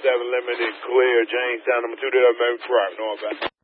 7 Limited, clear, Jamestown, number 2, that I made right, no,